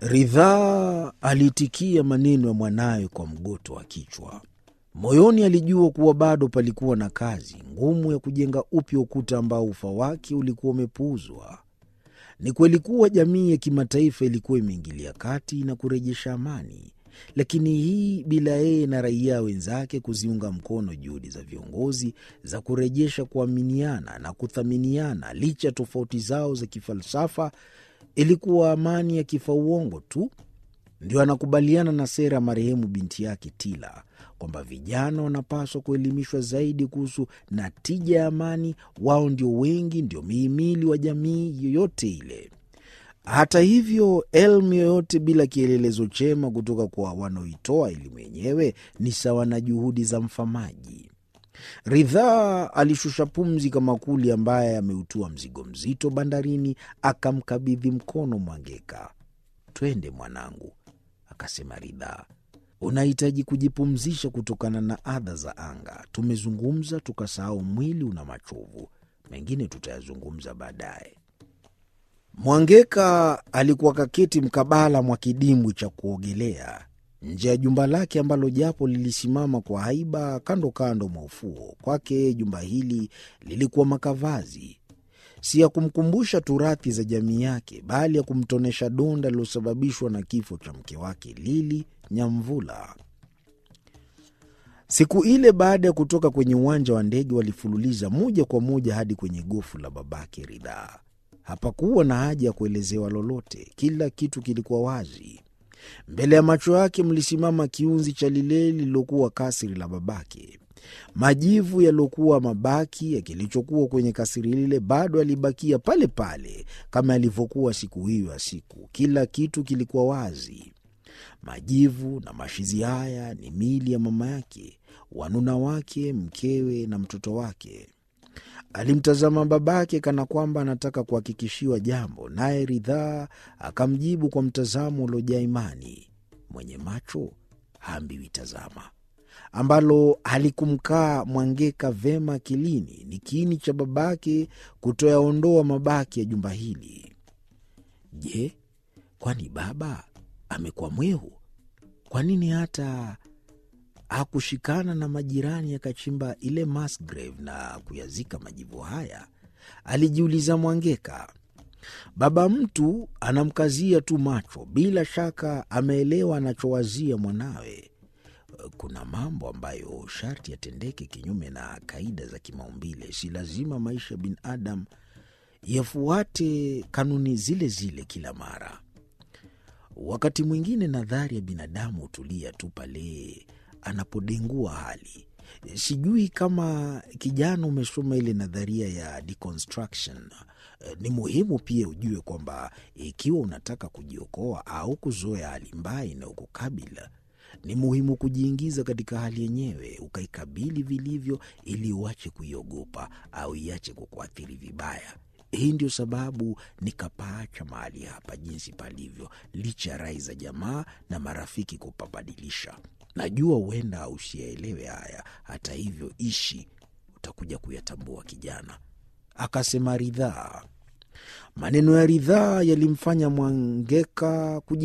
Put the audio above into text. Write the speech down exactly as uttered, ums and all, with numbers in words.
Ridhaa aliitikia maneno ya mwanawe kwa mgoto wa kichwa. Moyoni alijua kuwa bado palikuwa na kazi ngumu ya kujenga upya ukuta ambao ufa wake ulikuwa umepuuzwa. Ni kweli kuwa jamii ya kimataifa ilikuwa imeingilia kati na kurejesha amani, lakini hii bila yeye na raia wenzake kuziunga mkono juhudi za viongozi za kurejesha kuaminiana na kuthaminiana licha ya tofauti zao za kifalsafa. Ilikuwa amani ya kifauongo tu. Ndio anakubaliana na sera ya marehemu binti yake Tila kwamba vijana wanapaswa kuelimishwa zaidi kuhusu natija ya amani. Wao ndio wengi, ndio mihimili wa jamii yoyote ile. Hata hivyo, elimu yoyote bila kielelezo chema kutoka kwa wanaoitoa elimu yenyewe ni sawa na juhudi za mfamaji. Ridhaa alishusha pumzi kama kuli ambaye ameutua mzigo mzito bandarini, akamkabidhi mkono Mwangeka. "Twende mwanangu," akasema Ridhaa. "Unahitaji kujipumzisha kutokana na adha za anga. Tumezungumza tukasahau mwili una machovu. Mengine tutayazungumza baadaye." Mwangeka alikuwa kaketi mkabala mwa kidimbwi cha kuogelea nje ya jumba lake ambalo japo lilisimama kwa haiba kando kando mwa ufuo. Kwake jumba hili lilikuwa makavazi, si ya kumkumbusha turathi za jamii yake, bali ya kumtonesha donda lilosababishwa na kifo cha mke wake Lili Nyamvula. Siku ile baada ya kutoka kwenye uwanja wa ndege, walifululiza moja kwa moja hadi kwenye gofu la babake Ridhaa. Hapakuwa na haja ya kuelezewa lolote, kila kitu kilikuwa wazi. Mbele ya macho yake mlisimama kiunzi cha lile lililokuwa kasiri la babake. Majivu yaliokuwa mabaki ya kilichokuwa kwenye kasiri lile bado yalibakia pale pale kama yalivyokuwa siku hiyo ya siku. Kila kitu kilikuwa wazi. Majivu na mashizi haya ni miili ya mama yake, wanuna wake, mkewe na mtoto wake. Alimtazama babake kana kwamba anataka kuhakikishiwa jambo, naye Ridhaa akamjibu kwa mtazamo uliojaa imani. Mwenye macho haambiwi tazama, ambalo halikumkaa Mwangeka vema akilini. Ni kiini cha babake kutoyaondoa mabaki ya jumba hili. Je, kwani baba amekuwa mwehu? Kwa nini hata hakushikana na majirani akachimba ile mass grave na kuyazika majivu haya? Alijiuliza Mwangeka. Baba mtu anamkazia tu macho, bila shaka ameelewa anachowazia mwanawe. Kuna mambo ambayo sharti yatendeke kinyume na kaida za kimaumbile. Si lazima maisha ya binadamu yafuate kanuni zile zile kila mara. Wakati mwingine nadhari ya binadamu hutulia tu pale anapodengua hali. Sijui kama kijana umesoma ile nadharia ya deconstruction. Ni muhimu pia ujue kwamba ikiwa unataka kujiokoa au kuzoea hali mbaya inayokukabila, ni muhimu kujiingiza katika hali yenyewe, ukaikabili vilivyo, ili uache kuiogopa au iache kukuathiri vibaya. Hii ndio sababu nikapaacha mahali hapa jinsi palivyo, licha ya rai za jamaa na marafiki kupabadilisha. Najua huenda usiyaelewe haya, hata hivyo ishi, utakuja kuyatambua kijana, akasema Ridhaa. Maneno ya Ridhaa yalimfanya Mwangeka kuji